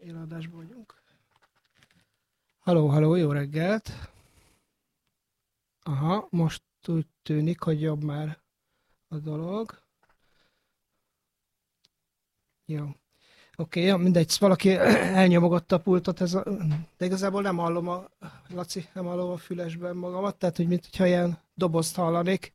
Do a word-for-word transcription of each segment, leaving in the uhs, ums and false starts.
Élőadásban vagyunk. Halló, halló, jó reggelt! Aha, most úgy tűnik, hogy jobb már a dolog. Jó. Oké, okay, mindegy, valaki elnyomogatta a pultot, ez a... de igazából nem hallom a... Laci, nem hallom a fülesben magamat, tehát, hogy mint hogyha ilyen dobozt hallanék.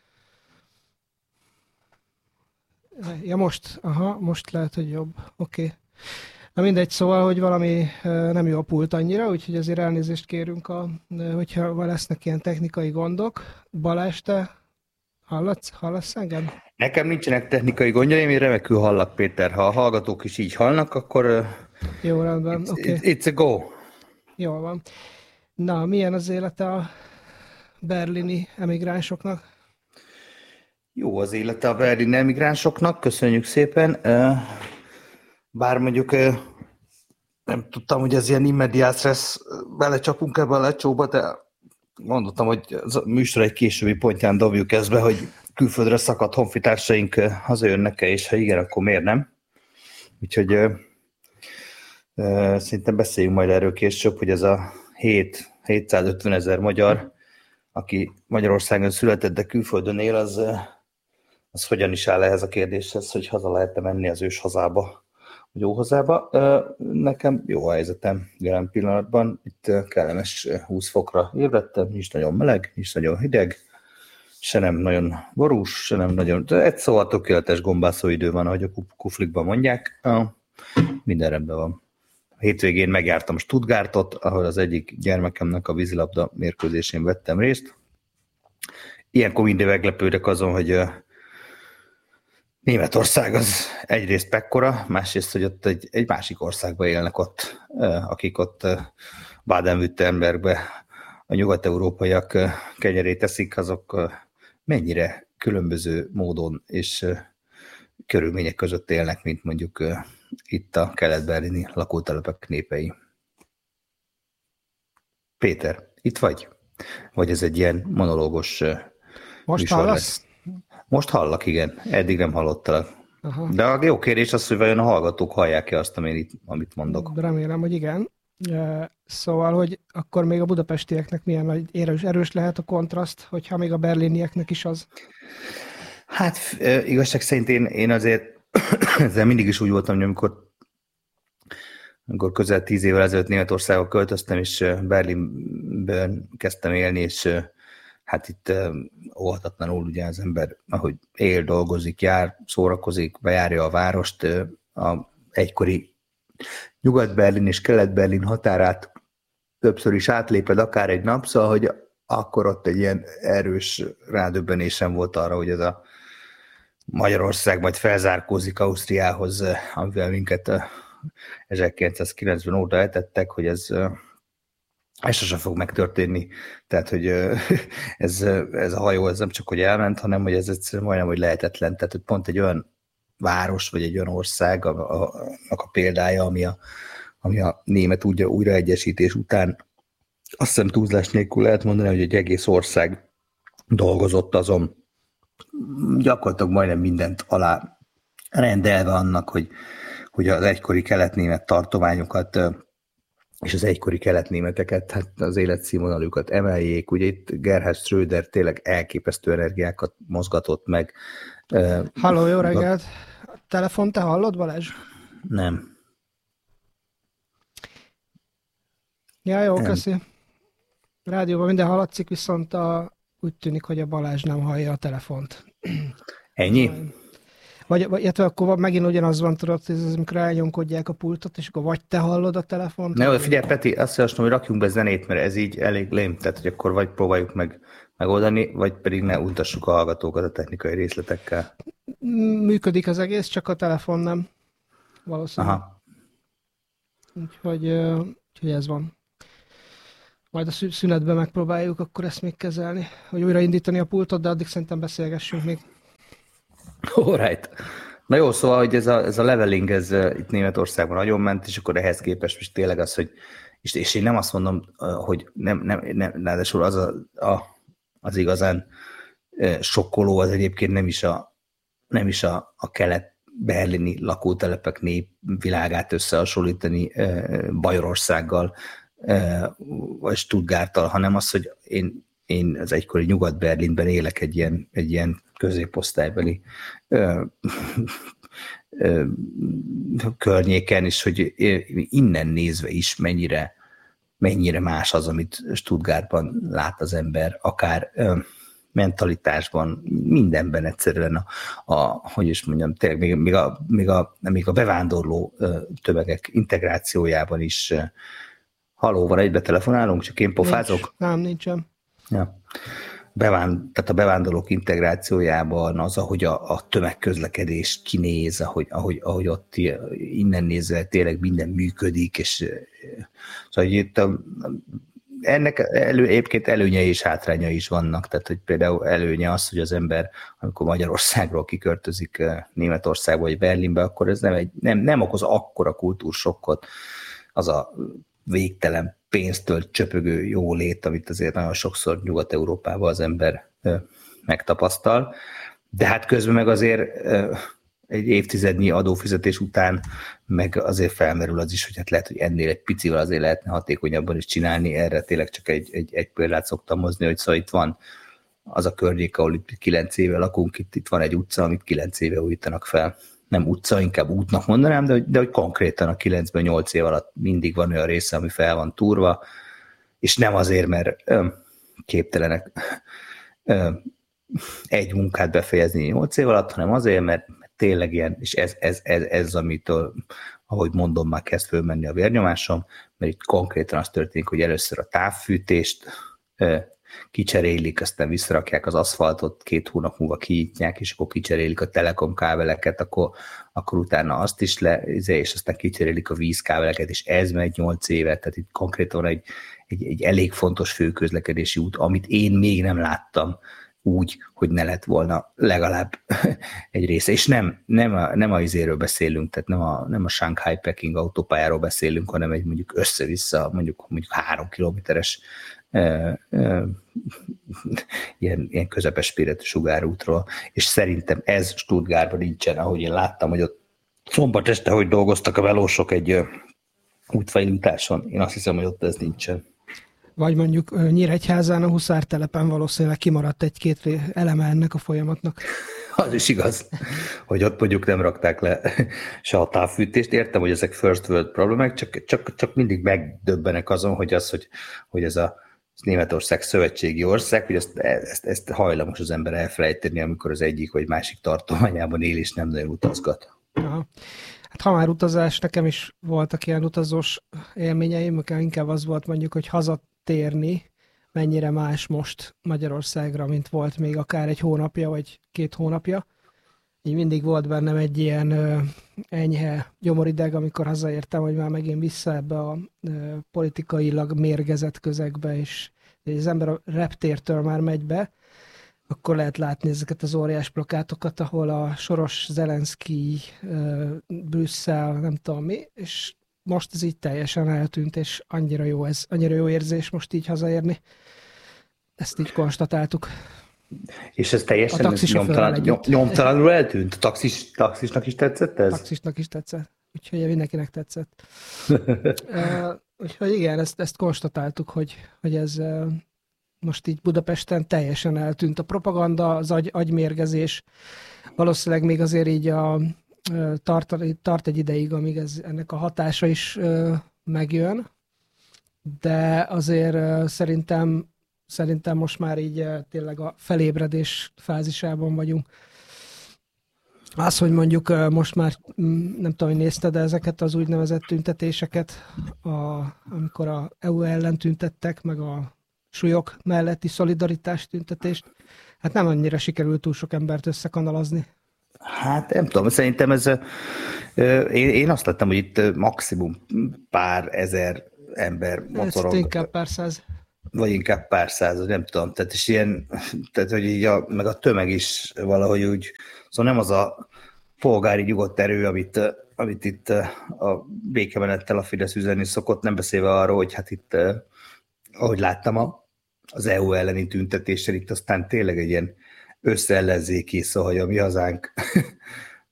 Ja, most, aha, most lehet, hogy jobb. Oké. Okay. Na mindegy, szóval, hogy valami nem jó a pult annyira, úgyhogy azért elnézést kérünk, a, hogyha lesznek ilyen technikai gondok. Balázs, te hallasz, hallasz engem? Nekem nincsenek technikai gondjaim, én remekül hallak, Péter. Ha a hallgatók is így hallnak, akkor jó, rendben, it's, okay. it's a go. Jól van. Na, milyen az élete a berlini emigránsoknak? Jó az élete a berlini emigránsoknak, köszönjük szépen. Bár mondjuk nem tudtam, hogy ez ilyen immediás lesz, belecsapunk ebbe a lecsóba, de mondottam, hogy a műsor egy későbbi pontján dobjuk ezt be, hogy külföldre szakadt honfitársaink hazajönnek-e, és ha igen, akkor miért nem? Úgyhogy uh, uh, szerintem beszéljünk majd erről később, hogy ez a hétszázötven ezer magyar, aki Magyarországon született, de külföldön él, az, uh, az hogyan is áll ehhez a kérdéshez, hogy haza lehet-e menni az ős hazába, vagy jó hazába. Uh, nekem jó a helyzetem jelen pillanatban, itt uh, kellemes húsz fokra ébredtem, nincs nagyon meleg, nincs nagyon hideg, se nem nagyon borús, se nem nagyon... De egy szóval tökéletes gombászó idő van, ahogy a kuflikban mondják. Ah, minden rendben van. A hétvégén megjártam Stuttgartot, ahol az egyik gyermekemnek a vízilabda mérkőzésén vettem részt. Ilyenkor mindig meglepődök azon, hogy Németország az egyrészt mekkora, másrészt, hogy ott egy, egy másik országban élnek ott, akik ott Baden-Württembergbe a nyugat-európaiak kenyerét eszik, azok mennyire különböző módon és körülmények között élnek, mint mondjuk itt a kelet-berlini lakótelepek népei. Péter, itt vagy? Vagy ez egy ilyen monológos Most hallasz? Lesz? Most hallak, igen. Eddig nem hallottalak. Aha. De a jó kérdés az, hogy vajon a hallgatók hallják-e azt, amit mondok. Remélem, hogy igen. Szóval, hogy akkor még a budapestieknek milyen erős, erős lehet a kontraszt, hogyha még a berlinieknek is az? Hát igazság szerint én, én azért ezzel mindig is úgy voltam, hogy amikor, amikor közel tíz évvel ezelőtt Németországba költöztem, és Berlinben kezdtem élni, és hát itt óhatatlanul ugye az ember, ahogy él, dolgozik, jár, szórakozik, bejárja a várost, a egykori Nyugat-Berlin és Kelet-Berlin határát többször is átléped akár egy nap, szóval, hogy akkor ott egy ilyen erős rádöbbenésem volt arra, hogy ez a Magyarország majd felzárkózik Ausztriához, amivel minket ezerkilencszázkilencven óta eltettek, hogy ez, ez sosem fog megtörténni. Tehát, hogy ez, ez a hajó ez nem csak, hogy elment, hanem, hogy ez egyszerűen majdnem, hogy lehetetlen. Tehát, hogy pont egy olyan város, vagy egy olyan ország, annak a példája, ami a, ami a német újra, újraegyesítés után azt hiszem túlzás nélkül lehet mondani, hogy egy egész ország dolgozott azon, gyakorlatilag majdnem mindent alá rendelve annak, hogy, hogy az egykori keletnémet tartományokat és az egykori keletnémeteket, hát az életszínvonalukat emeljék. Ugye itt Gerhard Schröder tényleg elképesztő energiákat mozgatott meg. Halló, jó reggelt! A telefon, te hallod, Balázs? Nem. Ja, jó, nem. Köszi. Rádióban minden hallatszik, viszont a, úgy tűnik, hogy a Balázs nem hallja a telefont. Ennyi? Vagy, vagy illetve akkor megint ugyanaz van, tudod, hogy ez, amikor elnyomkodják a pultot, és akkor vagy te hallod a telefont. Ne, figyelj, Peti, azt javaslom, hogy rakjunk be zenét, mert ez így elég lém, tehát hogy akkor vagy próbáljuk meg megoldani, vagy pedig ne untassuk a hallgatókat a technikai részletekkel. Működik az egész, csak a telefon nem. Valószínűleg. Aha. Úgyhogy, úgyhogy ez van. Majd a szünetben megpróbáljuk akkor ezt még kezelni, hogy újraindítani a pultot, de addig szerintem beszélgessünk még. Alright. Na jó, szóval, hogy ez a, ez a leveling, ez uh, itt Németországban nagyon ment, és akkor ehhez képest is tényleg az, hogy, és, és én nem azt mondom, uh, hogy nem, nem, nem ráadásul az, a, a, az igazán uh, sokkoló, az egyébként nem is a, nem is a, a kelet berlini lakótelepek népvilágát összehasonlítani Bajorországgal, vagy Stuttgarttal, hanem az, hogy én, én az egykori Nyugat-Berlinben élek egy ilyen, egy ilyen középosztálybeli ö, ö, környéken, és hogy innen nézve is mennyire, mennyire más az, amit Stuttgartban lát az ember, akár ö, mentalitásban, mindenben egyszerűen a, a hogy is mondjam, tényleg még, még, a, még, a, még a bevándorló ö, tömegek integrációjában is. Haló, van, egybe telefonálunk, csak én pofázok? Nincs, nem, nincsen. Ja. Bevánd, tehát a bevándorlók integrációjában az, ahogy a, a tömegközlekedés kinéz, ahogy, ahogy, ahogy ott innen nézve tényleg minden működik, és szóval itt a, ennek elő, egyébként előnyei és hátrányai is vannak, tehát hogy például előnye az, hogy az ember, amikor Magyarországról kiköltözik Németországba vagy Berlinbe, akkor ez nem, egy, nem, nem okoz akkora kultúrsokkot, az a végtelen pénztől csöpögő jólét, amit azért nagyon sokszor Nyugat-Európában az ember ö, megtapasztal. De hát közben meg azért ö, egy évtizednyi adófizetés után meg azért felmerül az is, hogy hát lehet, hogy ennél egy picivel azért lehetne hatékonyabban is csinálni. Erre tényleg csak egy, egy, egy példát szoktam hozni, hogy szóval itt van az a környék, ahol itt kilenc éve lakunk, itt, itt van egy utca, amit kilenc éve újítanak fel. Nem utca, inkább útnak mondanám, de hogy, de hogy konkrétan a kilencben nyolc év alatt mindig van olyan része, ami fel van túrva, és nem azért, mert ö, képtelenek ö, egy munkát befejezni nyolc év alatt, hanem azért, mert, mert tényleg ilyen, és ez, ez, ez, ez amitől, ahogy mondom, már kezd fölmenni a vérnyomásom, mert itt konkrétan az történik, hogy először a távfűtést ö, kicserélik, aztán visszarakják az aszfaltot, két hónap múlva kinyitják, és akkor kicserélik a telekom kábeleket, akkor, akkor utána azt is le, és aztán kicserélik a vízkábeleket, és ez megy nyolc évet, tehát itt konkrétan egy, egy, egy elég fontos főközlekedési út, amit én még nem láttam úgy, hogy ne lett volna legalább egy része. És nem, nem, a, nem a izéről beszélünk, tehát nem a, nem a Shanghai-Peking autópályáról beszélünk, hanem egy mondjuk össze-vissza, mondjuk, mondjuk három kilométeres Uh, uh, ilyen, ilyen közepes méretű sugárútról, és szerintem ez Stuttgartban nincsen, ahogy én láttam, hogy ott szombat este, hogy dolgoztak a velósok egy uh, útfejlításon, én azt hiszem, hogy ott ez nincsen. Vagy mondjuk uh, Nyíregyházán a Huszártelepen valószínűleg kimaradt egy-két eleme ennek a folyamatnak. Az is igaz, hogy ott mondjuk nem rakták le se a távfűtést. Értem, hogy ezek first world problémák, csak, csak, csak mindig megdöbbenek azon, hogy az, hogy, hogy ez a Németország szövetségi ország, hogy ezt, ezt, ezt hajlamos az ember elfelejteni, amikor az egyik vagy másik tartományában él, és nem nagyon utazgat. Aha. Hát ha már utazás, nekem is voltak ilyen utazós élményeim, inkább az volt mondjuk, hogy hazatérni mennyire más most Magyarországra, mint volt még akár egy hónapja, vagy két hónapja. Így mindig volt bennem egy ilyen ö, enyhe gyomorideg, amikor hazaértem, hogy már megint vissza ebbe a ö, politikailag mérgezett közegbe, és az ember a reptértől már megy be, akkor lehet látni ezeket az óriás plakátokat, ahol a Soros, Zelenszky, ö, Brüsszel, nem tudom mi, és most ez így teljesen eltűnt, és annyira jó ez, annyira jó érzés most így hazaérni. Ezt így konstatáltuk. És ez teljesen nyomtalan, nyom, nyomtalanul eltűnt? A taxis, taxisnak is tetszett ez? Taxisnak is tetszett. Úgyhogy mindenkinek tetszett. uh, úgyhogy igen, ezt, ezt konstatáltuk, hogy, hogy ez uh, most így Budapesten teljesen eltűnt. A propaganda, az agy, agymérgezés, valószínűleg még azért így a, uh, tart, tart egy ideig, amíg ez, ennek a hatása is uh, megjön, de azért uh, szerintem Szerintem most már így tényleg a felébredés fázisában vagyunk. Az, hogy mondjuk most már, nem tudom, hogy nézted, de ezeket az úgynevezett tüntetéseket, a, amikor a é u ellen tüntettek, meg a súlyok melletti szolidaritás tüntetést, hát nem annyira sikerült túl sok embert összekanalazni. Hát nem tudom, szerintem ez, én, én azt láttam, hogy itt maximum pár ezer ember mocorog. Ez inkább pár száz. Vagy inkább pár száz, nem tudom, tehát is ilyen, tehát hogy így a, meg a tömeg is valahogy úgy, szóval nem az a polgári nyugodt erő, amit, amit itt a békemenettel a Fidesz üzenni szokott, nem beszélve arról, hogy hát itt, ahogy láttam a, az é u elleni tüntetéssel, itt aztán tényleg egy ilyen összeellenzéki, szóval, hogy a mi hazánk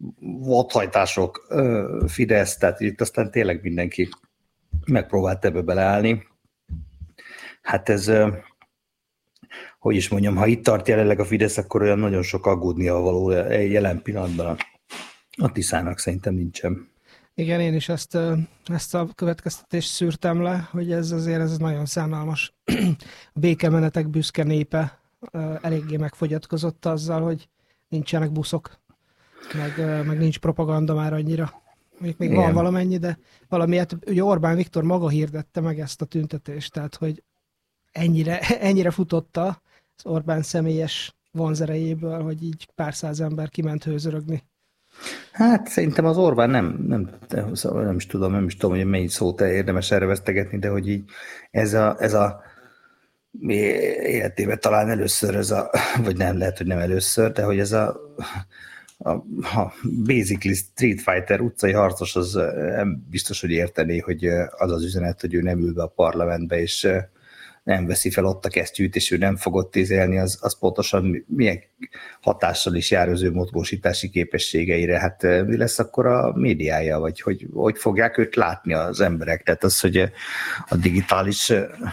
vadhajtások, Fidesz, tehát itt aztán tényleg mindenki megpróbált ebbe beleállni. Hát ez, hogy is mondjam, ha itt tart jelenleg a Fidesz, akkor olyan nagyon sok aggódnia való jelen pillanatban a, a Tiszának szerintem nincsen. Igen, én is ezt, ezt a következtetést szűrtem le, hogy ez azért ez nagyon szánalmas. A békemenetek büszke népe eléggé megfogyatkozott azzal, hogy nincsenek buszok, meg, meg nincs propaganda már annyira. Még, még van valamennyi, de valamiért, ugye Orbán Viktor maga hirdette meg ezt a tüntetést, tehát hogy ennyire, ennyire futotta az Orbán személyes vonzerejéből, hogy így pár száz ember kiment hőzörögni. Hát szerintem az Orbán nem, nem, nem is tudom, nem is tudom, hogy mennyi szót érdemes erre vesztegetni, de hogy így ez a, ez a életében talán először ez a, vagy nem, lehet, hogy nem először, de hogy ez a, a, a basically Street Fighter utcai harcos az nem biztos, hogy értené, hogy az az üzenet, hogy ő nem ül be a parlamentbe, és nem veszi fel ott a kesztyűt, és ő nem fogott tízelni, az, az pontosan milyen hatással is jár az ő mozgósítási képességeire. Hát mi lesz akkor a médiája, vagy hogy, hogy fogják őt látni az emberek? Tehát az, hogy a digitális,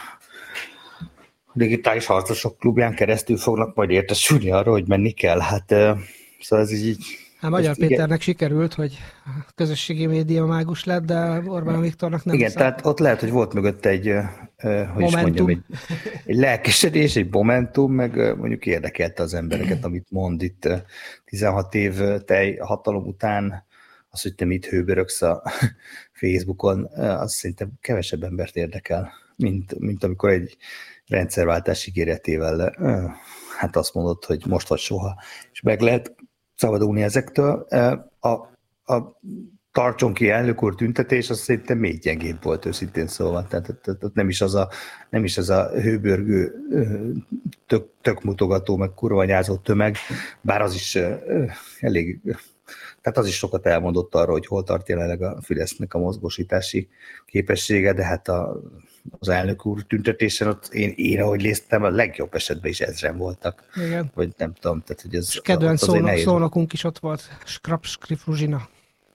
a digitális harcosok klubján keresztül fognak majd értesülni arra, hogy menni kell. Hát szóval ez így... Hát Magyar Péternek igen. sikerült, hogy a közösségi média mágus lett, de Orbán Viktornak nem. Igen, tehát ott lehet, hogy volt mögötte egy, hogy is mondjam, egy, egy lelkesedés, egy momentum, meg mondjuk érdekelte az embereket, amit mond itt tizenhat év tej hatalom után, az, hogy te mit hőbörögsz a Facebookon, az szerintem kevesebb embert érdekel, mint, mint amikor egy rendszerváltás ígéretével hát azt mondod, hogy most vagy soha, és meg lehet szabadulni ezektől. A, a tartson ki elnök úr tüntetés, az szerintem még gyengébb volt őszintén szóval. Tehát, tehát nem is az a, nem is az a hőbörgő, tök, tök mutogató, meg kurvanyázó tömeg, bár az is elég, tehát az is sokat elmondott arról, hogy hol tart jelenleg a Fidesznek a mozgósítási képessége, de hát a, az elnök úr tüntetésen ott én, én ahogy néztem, a legjobb esetben is ezren voltak. Igen. Vagy nem tudom, tehát hogy ez... Kedvenc szónok, szónokunk is ott volt, Skrap Skrifruzsina.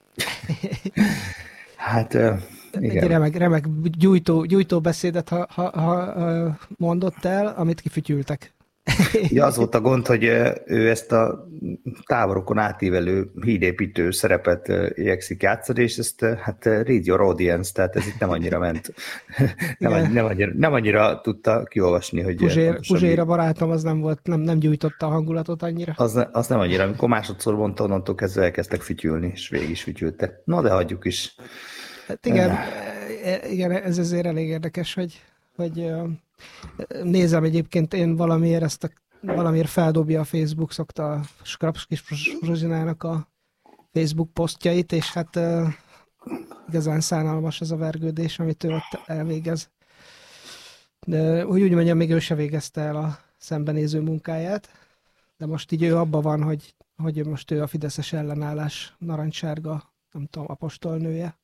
Hát uh, igen. Egy remek, remek gyújtó, gyújtó beszédet ha, ha, ha mondott el, amit kifütyültek. Ja, az volt a gond, hogy ő ezt a táborokon átívelő hídépítő szerepet igyekszik játszani, és ezt hát read your audience, tehát ez itt nem annyira ment. nem, annyira, nem, annyira, nem annyira tudta kiolvasni, hogy... Puzsér, Puzsér a barátom, az nem volt, nem, nem gyújtotta a hangulatot annyira. Az, az nem annyira, amikor másodszor mondta, onnantól kezdve elkezdtek fütyülni, és végig is fütyültek. Na, de hagyjuk is. Hát igen, igen, ez azért elég érdekes, hogy, hogy nézem egyébként, én valamiért ezt a, valamiért feldobja a Facebook, szokta a Skrapskis Rozsinának a Facebook posztjait, és hát uh, igazán szánalmas ez a vergődés, amit ő ott elvégez. De hogy úgy mondjam, még ő se végezte el a szembenéző munkáját, de most így ő abban van, hogy, hogy most ő a fideszes ellenállás narancssárga, nem tudom, apostolnője.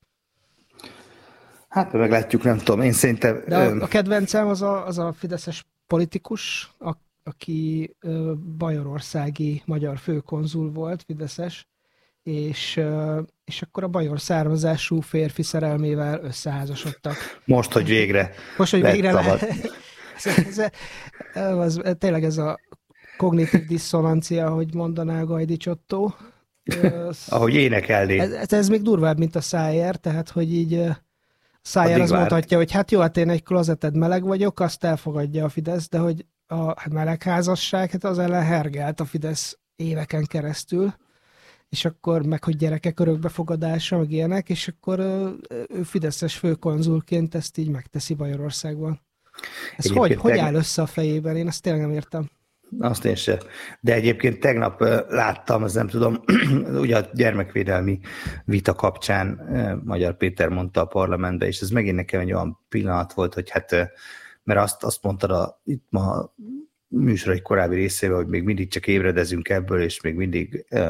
Hát meglátjuk, nem tudom, én szerintem... De a, a kedvencem az a, az a fideszes politikus, a, aki ö, bajorországi magyar főkonzul volt, fideszes, és, ö, és akkor a bajor származású férfi szerelmével összeházasodtak. Most, hogy végre. Most, hogy végre le... ez, ez, ez, tényleg ez a kognitív diszonancia, ahogy mondaná Gajdi Csottó. Ahogy énekelni. Ez, ez még durvább, mint a Szájer, tehát hogy így... Szájer az mondhatja, hogy hát jó, hát én egy klozeted meleg vagyok, azt elfogadja a Fidesz, de hogy a melegházasság, hát az ellen hergelt a Fidesz éveken keresztül, és akkor meg, hogy gyerekek örökbefogadása, meg ilyenek, és akkor ő fideszes főkonzulként ezt így megteszi Bajorországban. Ez hogy, hogy áll össze a fejében? Én azt tényleg nem értem. Azt én sem. De egyébként tegnap láttam, az nem tudom, ugye a gyermekvédelmi vita kapcsán Magyar Péter mondta a parlamentben, és ez megint nekem egy olyan pillanat volt, hogy hát, mert azt, azt mondtad a, itt ma a műsor egy korábbi részében, hogy még mindig csak ébredezünk ebből, és még mindig